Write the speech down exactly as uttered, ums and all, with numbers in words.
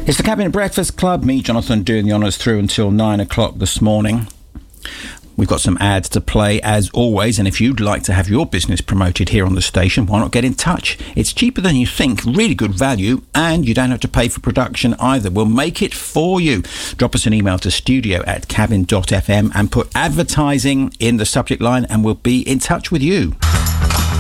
It's the Cabinet Breakfast Club. Me, Jonathan, doing the honours through until nine o'clock this morning. We've got some ads to play as always, and if you'd like to have your business promoted here on the station, why not get in touch? It's cheaper than you think, really good value, and you don't have to pay for production either. We'll make it for you. Drop us an email to studio at cabin dot f m and put advertising in the subject line, and we'll be in touch with you.